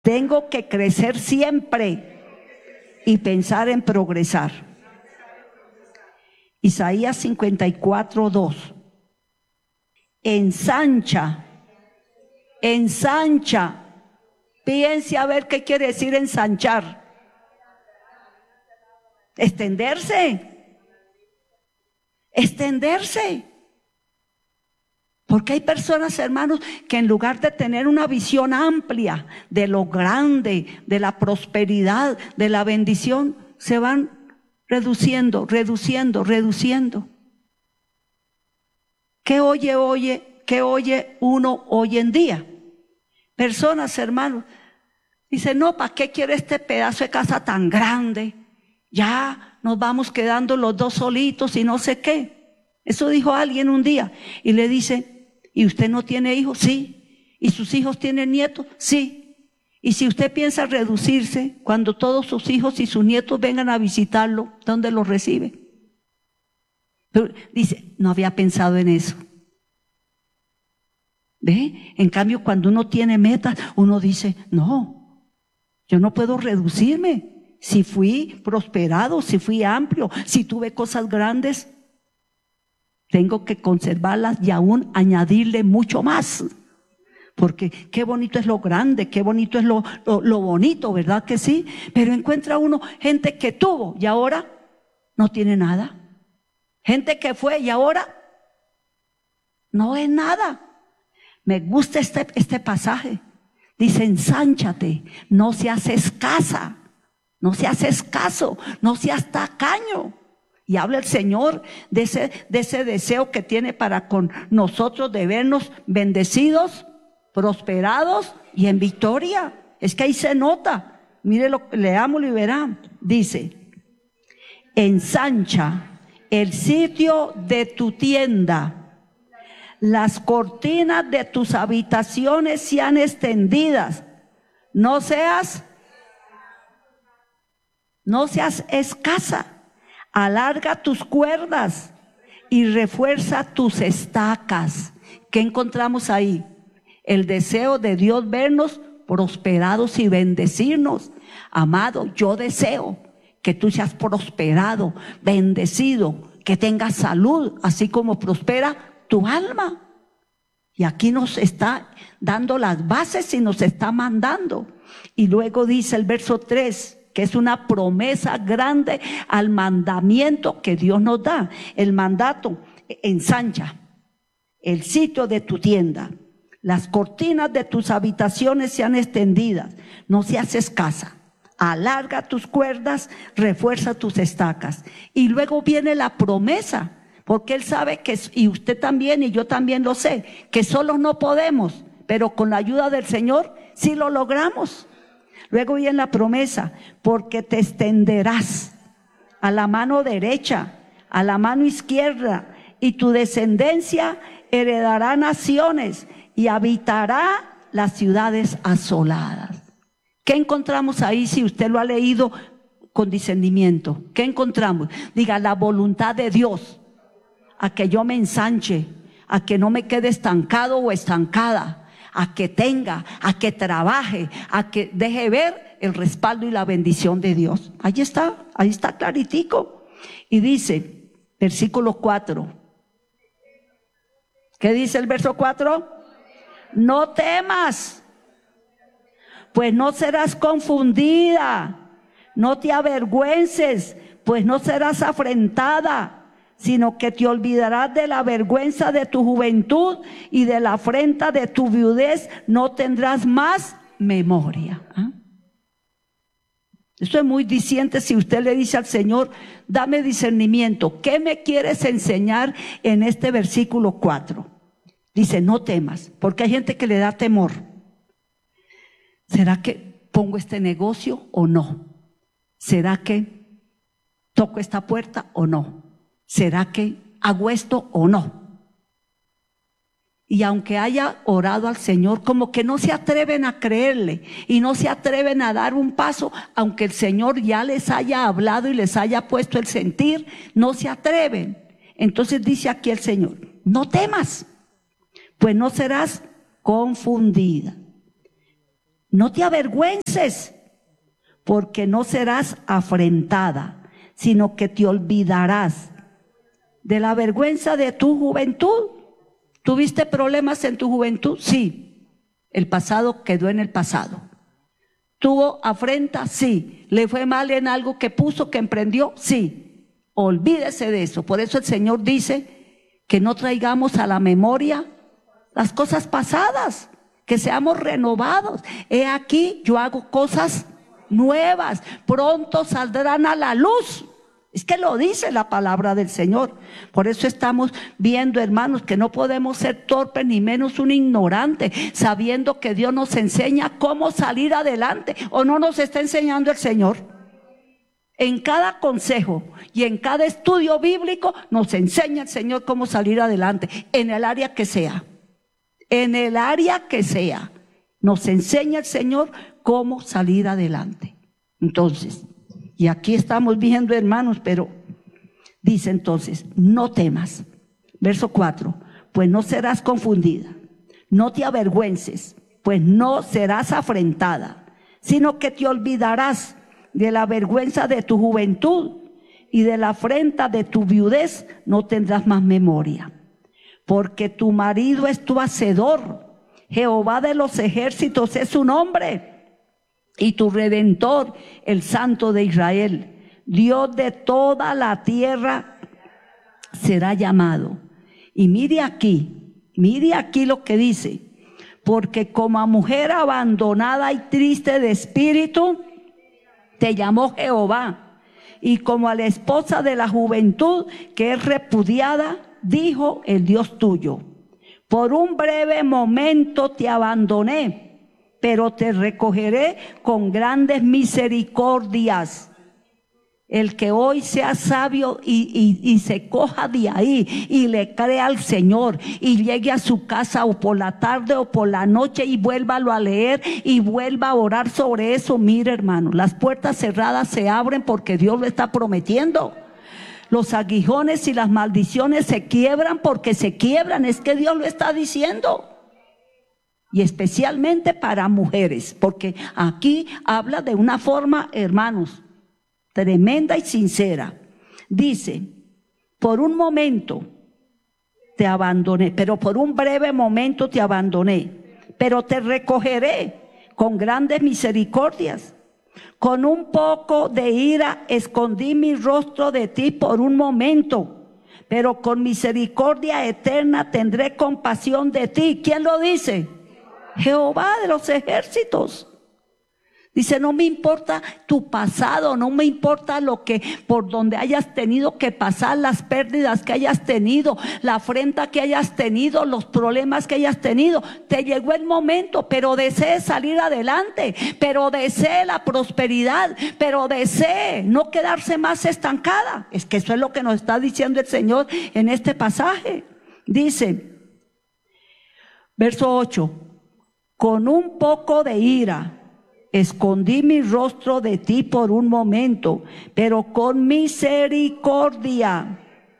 Tengo que crecer siempre y pensar en progresar. Isaías 54:2. Ensancha. Piense a ver qué quiere decir ensanchar. Extenderse. Porque hay personas, hermanos, que en lugar de tener una visión amplia de lo grande, de la prosperidad, de la bendición, se van reduciendo. ¿Qué oye uno hoy en día? Personas, hermanos, dicen, no, ¿para qué quiere este pedazo de casa tan grande? Ya nos vamos quedando los dos solitos y no sé qué. Eso dijo alguien un día y le dice, ¿y usted no tiene hijos? Sí. ¿Y sus hijos tienen nietos? Sí. Y si usted piensa reducirse, cuando todos sus hijos y sus nietos vengan a visitarlo, ¿dónde los recibe? Pero dice, no había pensado en eso. ¿Ve? En cambio, cuando uno tiene metas, uno dice, no, yo no puedo reducirme. Si fui prosperado, si fui amplio, si tuve cosas grandes, tengo que conservarlas y aún añadirle mucho más. Porque qué bonito es lo grande, qué bonito es lo bonito, ¿verdad que sí? Pero encuentra uno gente que tuvo y ahora no tiene nada. Gente que fue y ahora no es nada. Me gusta este pasaje. Dice, ensánchate, no seas escasa, no seas escaso, no seas tacaño. Y habla el Señor de ese deseo que tiene para con nosotros de vernos bendecidos, prosperados y en victoria. Es que ahí se nota. Mire, leámoslo y verá. Dice, ensancha el sitio de tu tienda. Las cortinas de tus habitaciones sean extendidas. No seas escasa. Alarga tus cuerdas y refuerza tus estacas. ¿Qué encontramos ahí? El deseo de Dios vernos prosperados y bendecirnos. Amado, yo deseo que tú seas prosperado, bendecido, que tengas salud, así como prospera tu alma. Y aquí nos está dando las bases y nos está mandando. Y luego dice el verso 3, que es una promesa grande al mandamiento que Dios nos da. El mandato: ensancha el sitio de tu tienda, las cortinas de tus habitaciones sean extendidas, no seas escasa, alarga tus cuerdas, refuerza tus estacas. Y luego viene la promesa, porque Él sabe que, y usted también y yo también lo sé, que solos no podemos, pero con la ayuda del Señor sí lo logramos. Luego viene la promesa: porque te extenderás a la mano derecha, a la mano izquierda, y tu descendencia heredará naciones y habitará las ciudades asoladas. ¿Qué encontramos ahí si usted lo ha leído con discernimiento? ¿Qué encontramos? Diga, la voluntad de Dios a que yo me ensanche, a que no me quede estancado o estancada, a que tenga, a que trabaje, a que deje ver el respaldo y la bendición de Dios. Ahí está claritico. Y dice, versículo 4. ¿Qué dice el verso 4? No temas, pues no serás confundida. No te avergüences, pues no serás afrentada, sino que te olvidarás de la vergüenza de tu juventud y de la afrenta de tu viudez no tendrás más memoria. Esto es muy diciente si usted le dice al Señor, dame discernimiento. ¿Qué me quieres enseñar en este versículo 4? Dice, no temas, porque hay gente que le da temor. ¿Será que pongo este negocio o no? ¿Será que toco esta puerta o no? ¿Será que hago esto o no? Y aunque haya orado al Señor, como que no se atreven a creerle y no se atreven a dar un paso, aunque el Señor ya les haya hablado y les haya puesto el sentir, no se atreven. Entonces dice aquí el Señor, no temas, pues no serás confundida. No te avergüences, porque no serás afrentada, sino que te olvidarás de la vergüenza de tu juventud. ¿Tuviste problemas en tu juventud? Sí. El pasado quedó en el pasado. ¿Tuvo afrenta? Sí. ¿Le fue mal en algo que puso, que emprendió? Sí. Olvídese de eso. Por eso el Señor dice que no traigamos a la memoria las cosas pasadas, que seamos renovados. He aquí, yo hago cosas nuevas, pronto saldrán a la luz. Es que lo dice la palabra del Señor. Por eso estamos viendo, hermanos, que no podemos ser torpes ni menos un ignorante, sabiendo que Dios nos enseña cómo salir adelante. ¿O no nos está enseñando el Señor? En cada consejo y en cada estudio bíblico nos enseña el Señor cómo salir adelante, en el área que sea. En el área que sea, nos enseña el Señor cómo salir adelante. Entonces, y aquí estamos viendo, hermanos, pero dice entonces, no temas. Verso 4, pues no serás confundida, no te avergüences, pues no serás afrentada, sino que te olvidarás de la vergüenza de tu juventud y de la afrenta de tu viudez no tendrás más memoria. Porque tu marido es tu hacedor, Jehová de los ejércitos es su nombre, y tu Redentor, el Santo de Israel, Dios de toda la tierra será llamado. Y mire aquí lo que dice, porque como a mujer abandonada y triste de espíritu, te llamó Jehová, y como a la esposa de la juventud que es repudiada, dijo el Dios tuyo, por un breve momento te abandoné, pero te recogeré con grandes misericordias. El que hoy sea sabio y se coja de ahí y le crea al Señor y llegue a su casa o por la tarde o por la noche y vuélvalo a leer y vuelva a orar sobre eso. Mire, hermano, las puertas cerradas se abren porque Dios lo está prometiendo. Los aguijones y las maldiciones se quiebran porque se quiebran. Es que Dios lo está diciendo. Y especialmente para mujeres, porque aquí habla de una forma, hermanos, tremenda y sincera. Dice, por un momento te abandoné, pero por un breve momento te abandoné, pero te recogeré con grandes misericordias. Con un poco de ira escondí mi rostro de ti por un momento, pero con misericordia eterna tendré compasión de ti. ¿Quién lo dice? Jehová de los ejércitos. Dice, no me importa tu pasado, no me importa lo que, por donde hayas tenido que pasar, las pérdidas que hayas tenido, la afrenta que hayas tenido, los problemas que hayas tenido. Te llegó el momento, pero desee salir adelante, pero desee la prosperidad, pero desee no quedarse más estancada. Es que eso es lo que nos está diciendo el Señor en este pasaje. Dice, verso 8, con un poco de ira escondí mi rostro de ti por un momento, pero con misericordia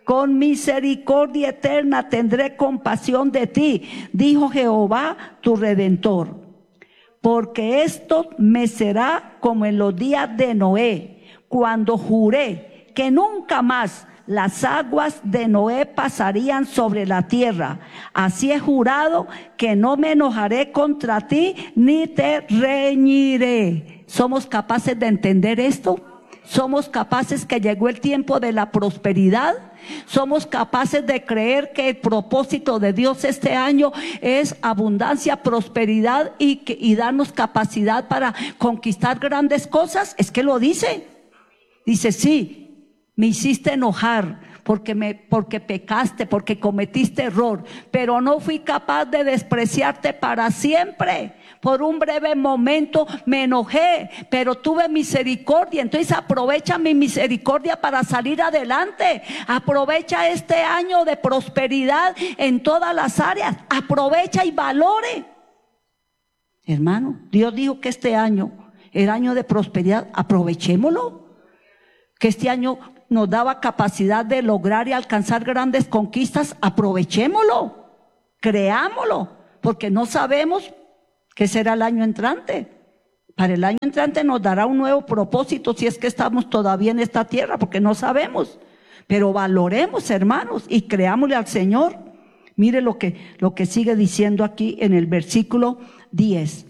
eterna tendré compasión de ti, dijo Jehová tu Redentor. Porque esto me será como en los días de Noé, cuando juré que nunca más las aguas de Noé pasarían sobre la tierra. Así he jurado que no me enojaré contra ti ni te reñiré. ¿Somos capaces de entender esto? ¿Somos capaces que llegó el tiempo de la prosperidad? ¿Somos capaces de creer que el propósito de Dios este año es abundancia, prosperidad y darnos capacidad para conquistar grandes cosas? Es que lo dice. Dice, sí. Me hiciste enojar porque pecaste, porque cometiste error, pero no fui capaz de despreciarte para siempre. Por un breve momento me enojé, pero tuve misericordia. Entonces aprovecha mi misericordia para salir adelante. Aprovecha este año de prosperidad en todas las áreas. Aprovecha y valore. Hermano, Dios dijo que este año, el año de prosperidad, aprovechémoslo. Que este año nos daba capacidad de lograr y alcanzar grandes conquistas. Aprovechémoslo, creámoslo, porque no sabemos qué será el año entrante. Para el año entrante nos dará un nuevo propósito si es que estamos todavía en esta tierra, porque no sabemos. Pero valoremos, hermanos, y creámosle al Señor. Mire lo que sigue diciendo aquí en el versículo 10.